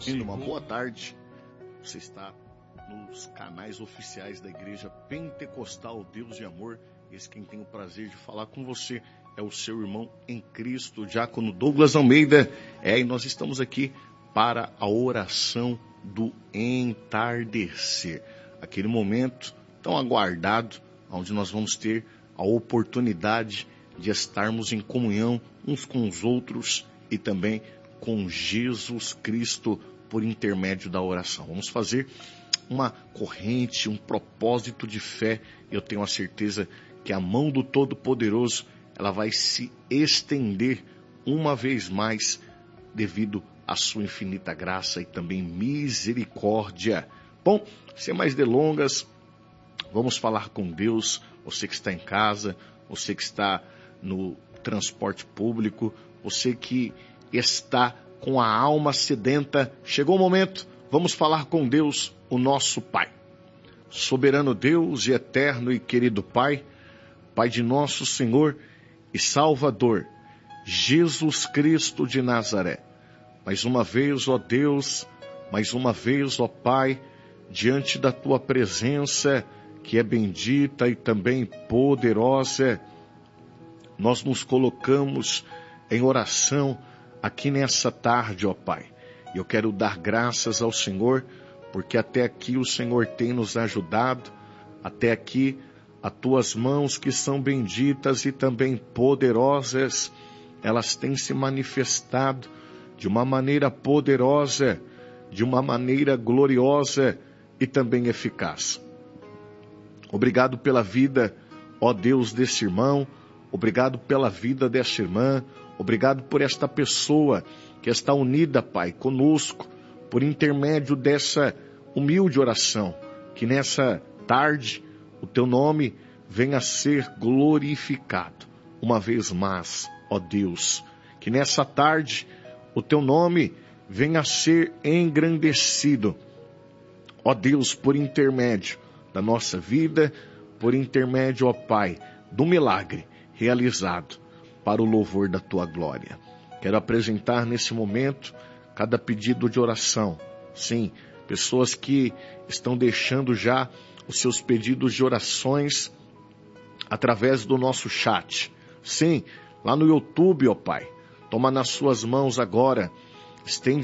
Indo uma boa tarde. Você está nos canais oficiais da Igreja Pentecostal Deus de Amor. Esse quem tem o prazer de falar com você é o seu irmão em Cristo, Diácono Douglas Almeida. E nós estamos aqui para a oração do entardecer. Aquele momento tão aguardado, onde nós vamos ter a oportunidade de estarmos em comunhão uns com os outros e também com Jesus Cristo por intermédio da oração. Vamos fazer uma corrente, um propósito de fé. Eu tenho a certeza que a mão do Todo-Poderoso ela vai se estender uma vez mais devido à sua infinita graça e também misericórdia. Bom, sem mais delongas, vamos falar com Deus. Você que está em casa, você que está no transporte público, você que está com a alma sedenta, chegou o momento, vamos falar com Deus, o nosso Pai. Soberano Deus e eterno e querido Pai, Pai de nosso Senhor e Salvador, Jesus Cristo de Nazaré. Mais uma vez, ó Deus, mais uma vez, ó Pai, diante da Tua presença, que é bendita e também poderosa, nós nos colocamos em oração aqui nessa tarde, ó Pai. Eu quero dar graças ao Senhor, porque até aqui o Senhor tem nos ajudado, até aqui as Tuas mãos que são benditas e também poderosas, elas têm se manifestado de uma maneira poderosa, de uma maneira gloriosa e também eficaz. Obrigado pela vida, ó Deus, desse irmão, obrigado pela vida dessa irmã, obrigado por esta pessoa que está unida, Pai, conosco, por intermédio dessa humilde oração, que nessa tarde o Teu nome venha a ser glorificado uma vez mais, ó Deus, que nessa tarde o Teu nome venha a ser engrandecido, ó Deus, por intermédio da nossa vida, por intermédio, ó Pai, do milagre realizado para o louvor da Tua glória. Quero apresentar nesse momento cada pedido de oração. Sim, pessoas que estão deixando já os seus pedidos de orações através do nosso chat. Sim, lá no YouTube, ó Pai, toma nas Suas mãos agora, estende